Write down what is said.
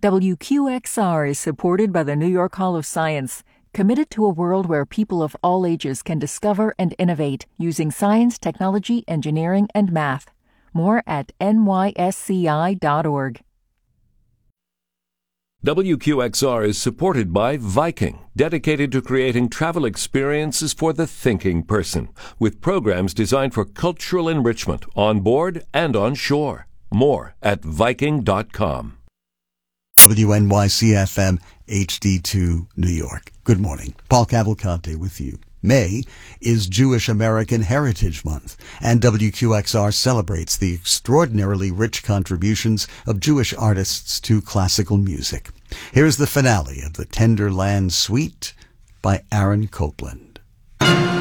WQXR is supported by the New York Hall of Science, committed to a world where people of all ages can discover and innovate using science, technology, engineering, and math. More at nysci.org. WQXR is supported by Viking, dedicated to creating travel experiences for the thinking person, with programs designed for cultural enrichment on board and on shore. More at Viking.com. WNYC-FM HD2 New York. Good morning. Paul Cavalcante with you. May is Jewish American Heritage Month, and WQXR celebrates the extraordinarily rich contributions of Jewish artists to classical music. Here's the finale of the Tender Land Suite by Aaron Copland.